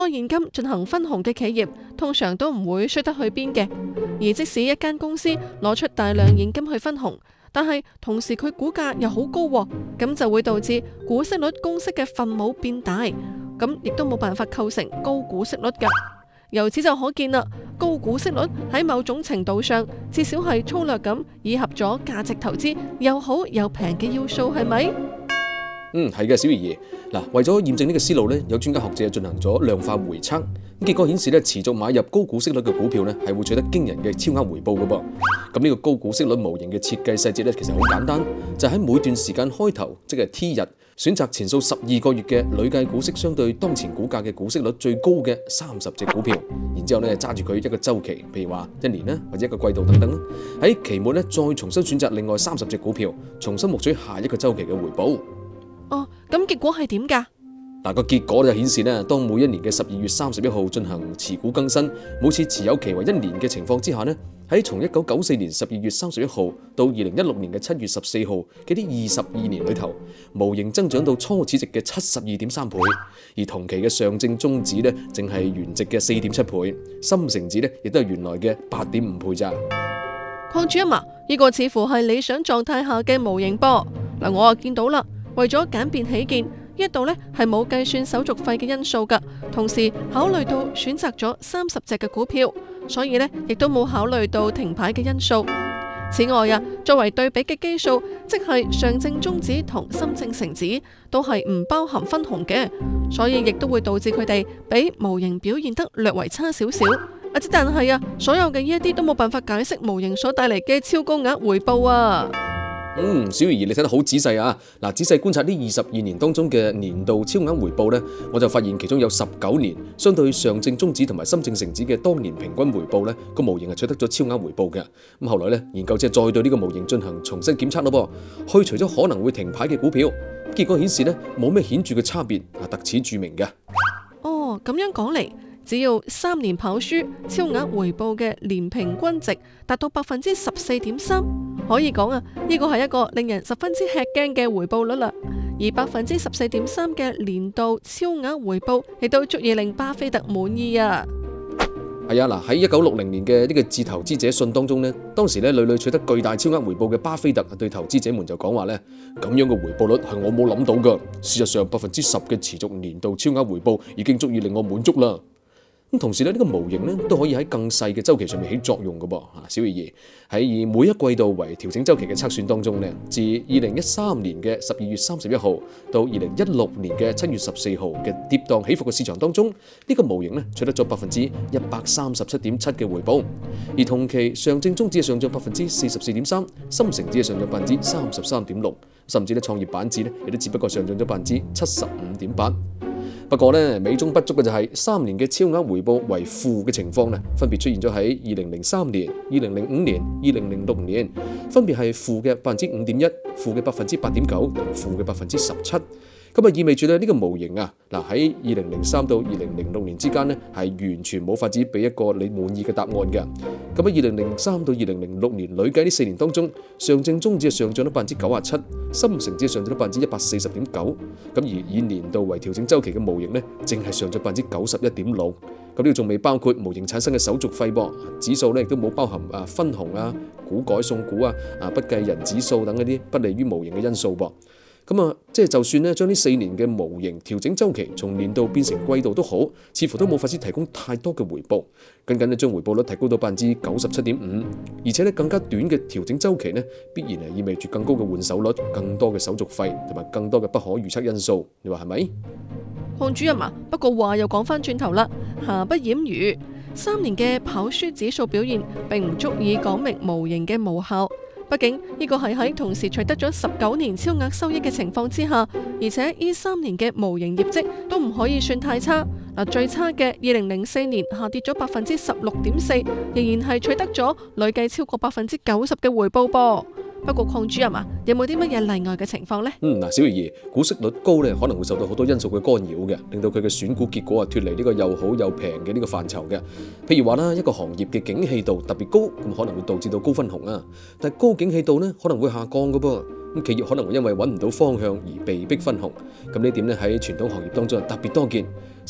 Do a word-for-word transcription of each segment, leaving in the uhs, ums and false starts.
現金進行分紅嘅企業，通常都唔會衰得去邊嘅。而即使一間公司攞出大量現金去分紅，但係同時佢股價又好高，咁就會導致股息率公式嘅分母變大，咁亦都冇辦法構成高股息率㗎。由此就可見啦，高股息率喺某種程度上，至少係粗略咁以合咗價值投資又好又平嘅要素，係咪？ 嗯，係嘅，小儀兒。嗱，為咗驗證呢個思路咧，有專家學者進行咗量化回測，咁結果顯示咧，持續買入高股息率嘅股票咧，係會取得驚人嘅超額回報嘅噃。咁呢個高股息率模型嘅設計細節咧，其實好簡單，就喺每段時間開頭，即係 T 日，選擇前數十二個月嘅累計股息相對當前股價嘅股息率最高嘅三十隻股票，然之後咧揸住佢一個週期，譬如話一年啦，或者一個季度等等，喺期末咧再重新選擇另外三十隻股票，重新獲取下一個週期嘅回報。 哦，咁結果係點㗎？ 嗱，個結果就顯示咧，當每一年嘅十二月三十一號進行持股更新，每次持有期為一年嘅情況之下呢，喺從一九九四年十二月三十一號到二零一六年嘅七月十四號嘅啲二十二年裏頭，模型增長到初始值嘅七十二點三倍，而同期嘅上證綜指呢，淨係原值嘅四點七倍，深成指呢亦都係原來嘅八點五倍咋。 鄺主任啊，呢個似乎係理想狀態下嘅模型噃。嗱，我啊見到啦。為咗簡便起見，呢一度呢係冇計算手續費嘅因素㗎，同時考慮到選擇咗三十隻嘅股票，所以呢亦都冇考慮到停牌嘅因素。此外啊，作為對比嘅基數，即係上證綜指同深證成指都係唔包含分紅嘅，所以亦都會導致佢哋比模型表現得略為差少少。啊，之但係啊，所有嘅呢一啲都冇辦法解釋模型所帶嚟嘅超高額回報啊。 嗯，小儀兒你睇得好仔細啊！嗱，仔細觀察呢二十二年當中嘅年度超額回報呢，我就發現其中有十九年相對上證綜指同埋深證成指嘅當年平均回報呢，個模型係取得咗超額回報嘅。咁後來呢，研究者再對呢個模型進行重新檢測咯噃，去除咗可能會停牌嘅股票，結果顯示呢冇咩顯著嘅差別，啊，特此著名嘅。 哦，咁樣講嚟，只要三年跑輸，超額回報嘅年平均值達到百分之十四點三。可以講啊，呢個係一個令人十分之吃驚嘅回報率啦。而百分之十四點三嘅年度超額回報，亦都足以令巴菲特滿意啊。 係啊，嗱，喺一九六零年嘅呢個致投資者信當中呢，當時咧屢屢取得巨大超額回報嘅巴菲特對投資者們就講話咧，咁樣嘅回報率係我冇諗到噶。事實上，百分之十嘅持續年度超額回報已經足以令我滿足啦。咁同時咧，呢個模型咧都可以喺更細嘅週期上面起作用嘅噃。啊，小儀兒喺以每一季度為調整週期嘅測算當中咧，自二零一三年嘅十二月三十一號到二零一六年嘅七月十四號嘅跌宕起伏嘅市場當中，呢個模型咧取得咗百分之一百三十七點七嘅回報，而同期上證綜指係上漲百分之四十四點三，深成指係上漲百分之三十三點六，甚至咧創業板指咧亦都只不過上漲咗百分之七十五點八。不過呢，美中不足嘅就係三年嘅超額回報為負嘅情況呢，分別出現咗喺二零零三年、二零零五年、二零零六年，分別係負嘅百分之五點一、負嘅百分之八點九同負嘅百分之十七。咁啊意味住咧呢個模型啊，嗱喺二零零三到二零零六年之間呢，係完全冇法子俾一個你滿意嘅答案嘅。咁喺二零零三到二零零六年累計呢四年當中，上證綜指係上漲咗百分之九十七，深成指上漲咗百分之一百四十點九。咁而以年度為調整週期嘅模型呢，淨係上漲百分之九十一點六。咁呢個仲未包括模型產生嘅手續費噃，指數咧亦都冇包含啊分紅啊、股改送股啊、啊不計人指數等嗰啲不利於模型嘅因素噃。咁啊，即係就算咧將呢四年嘅模型調整週期從年度變成季度都好，似乎都冇法子提供太多嘅回報。僅僅咧將回報率提高到百分之九十七點五，而且咧更加短嘅調整週期呢，必然係意味住更高嘅換手率、更多嘅手續費同埋更多嘅不可預測因素。你話係咪？ 鄺主任啊，不過話又講翻轉頭啦，瑕不掩瑜，三年嘅跑輸指數表現並唔足以講明模型嘅無效。畢竟呢個係喺同時取得咗十九年超額收益嘅情況之下，而且呢三年嘅模型業績都唔可以算太差。嗱，最差嘅二零零四年下跌咗百分之十六點四，仍然係取得咗累計超過百分之九十嘅回報噃。不過鄺主任啊，有冇啲乜嘢例外嘅情況呢？ 嗯，嗱，小儀兒，股息率高咧，可能會受到好多因素嘅干擾嘅，令到佢嘅選股結果啊脫離呢個又好又平嘅呢個範疇嘅。譬如話啦，一個行業嘅景氣度特別高，咁可能會導致到高分紅啊。但係高景氣度呢，可能會下降噶噃。咁企業可能會因為揾唔到方向而被逼分紅。咁呢點咧喺傳統行業當中係特別多見。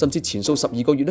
甚至前數十二個月咧